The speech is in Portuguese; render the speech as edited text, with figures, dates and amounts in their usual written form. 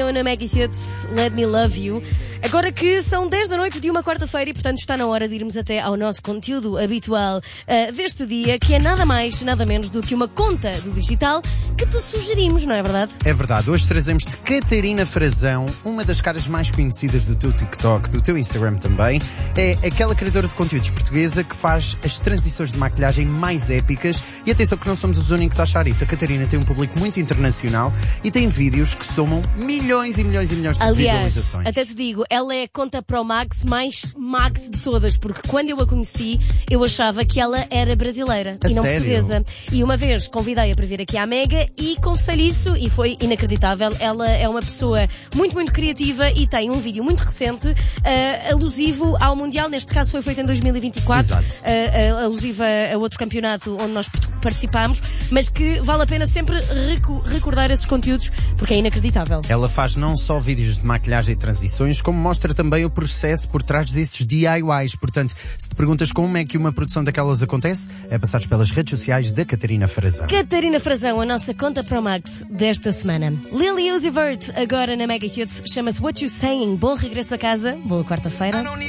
Tiesto na Mega Hits, Let Me Love You. Agora que são 10 da noite de uma quarta-feira e, portanto, está na hora de irmos até ao nosso conteúdo habitual deste dia, que é nada mais, nada menos do que uma conta do digital que te sugerimos, não é verdade? É verdade. Hoje trazemos-te Catarina Frazão, uma das caras mais conhecidas do teu TikTok, do teu Instagram também. É aquela criadora de conteúdos portuguesa que faz as transições de maquilhagem mais épicas. E atenção que não somos os únicos a achar isso. A Catarina tem um público muito internacional e tem vídeos que somam milhões e milhões e milhões de visualizações. Até te digo, ela é a conta Pro Max mais max de todas, porque quando eu a conheci, eu achava que ela era brasileira e não portuguesa. E uma vez convidei-a para vir aqui à Mega e confessei-lhe isso e foi inacreditável. Ela é uma pessoa muito, muito criativa e tem um vídeo muito recente, alusivo ao Mundial, neste caso foi feito em 2024, alusivo a outro campeonato onde nós participámos, mas que vale a pena sempre recordar esses conteúdos, porque é inacreditável. Ela faz não só vídeos de maquilhagem e transições, como mostra também o processo por trás desses DIYs. Portanto, se te perguntas como é que uma produção daquelas acontece, é passares pelas redes sociais da Catarina Frazão. Catarina Frazão, a nossa conta Pro Max desta semana. Lil Uzi Vert, agora na Mega Hits, chama-se What You Saying. Bom regresso a casa, boa quarta-feira.